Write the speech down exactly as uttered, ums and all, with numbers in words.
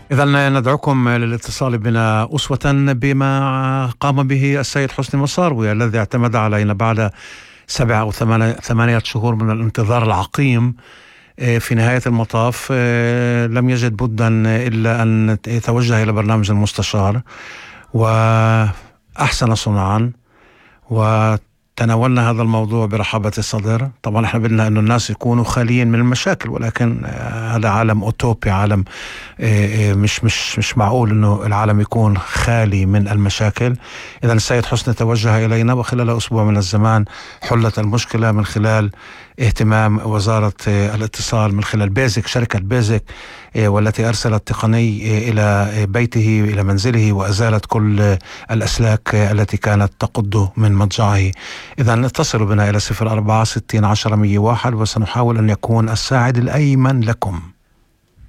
إذن ندعوكم للاتصال بنا أسوة بما قام به السيد حسني مصاروي الذي اعتمد علينا بعد سبع أو ثمانية شهور من الانتظار العقيم. في نهاية المطاف لم يجد بدا إلا أن يتوجه إلى برنامج المستشار، وأحسن صنعا وتناولنا هذا الموضوع برحابة الصدر. طبعا احنا بدنا أنه الناس يكونوا خاليين من المشاكل، ولكن هذا عالم أوتوبي، عالم مش مش مش معقول أنه العالم يكون خالي من المشاكل. إذا السيد حسني توجه إلينا، وخلال أسبوع من الزمان حلت المشكلة من خلال اهتمام وزارة الاتصال، من خلال بيزك، شركة بيزك، والتي أرسلت تقني إلى بيته إلى منزله وأزالت كل الأسلاك التي كانت تقض من مضجعه. إذا اتصلوا بنا إلى صفر أربعة ستين عشرة مية واحد، وسنحاول أن يكون الساعد الأيمن لكم.